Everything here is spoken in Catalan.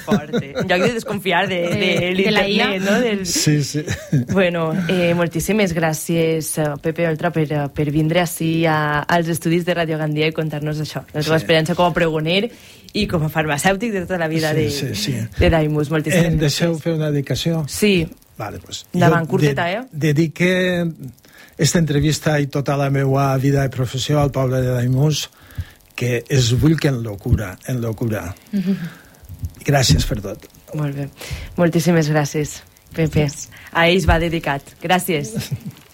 fort. En lloc de desconfiar de l'internet, no? Sí, sí. Bueno, moltíssimes gràcies, Pepe Oltra, per vindre ací als estudis de Radio Gandia i contar-nos això, la teva experiència com a pregoner i com a farmacèutic de tota la vida de Daimús. Moltíssimes gràcies. Deixeu fer una dedicació? Sí. Vale, pues. Endavant, curteta, Dedique esta entrevista i tota la meva vida i professió al poble de Daimús, que es vulgui en locura. Gràcies per tot. Molt bé. Moltíssimes gràcies, Pepe. A ells va dedicat. Gràcies.